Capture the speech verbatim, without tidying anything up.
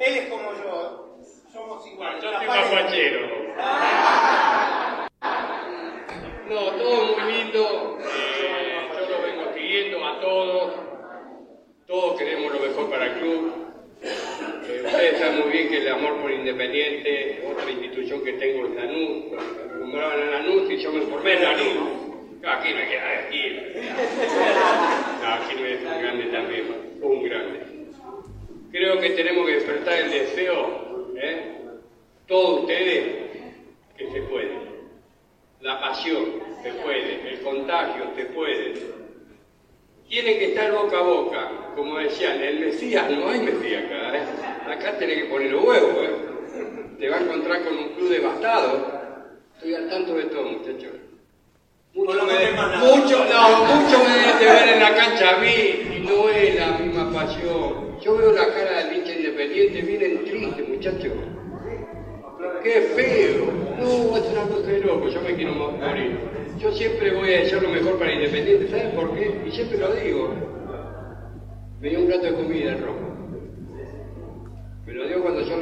Él es como yo, somos iguales. Yo soy más fachero. No, todo muy lindo. Eh, yo lo vengo siguiendo a todos. Todos queremos lo mejor para el club. Eh, ustedes saben muy bien que el amor por Independiente, otra institución que tengo es Lanús. Me nombraban a Lanús y yo me formé en Lanús. Aquí me queda aquí. No, aquí no es un grande también, un grande. Creo que tenemos que despertar el deseo, ¿eh? Todos ustedes, que se puede. La pasión, se puede. El contagio, se puede. Tiene que estar boca a boca. Como decían, el Mesías, no hay Mesías acá, ¿eh? Acá tenés que poner los huevos, ¿eh? Te vas a encontrar con un club devastado. Estoy al tanto de todo, muchachos. Mucho, no me, no mucho, no, mucho me deben de ver en la cancha a mí y no es la misma pasión. Yo veo la cara del hincha Independiente, vienen tristes, muchachos. ¡Qué feo! No, es una cosa de loco, yo me quiero morir. Yo siempre voy a desear lo mejor para Independiente, ¿saben por qué? Y siempre lo digo. Me dio un plato de comida en rojo. Me lo dio cuando yo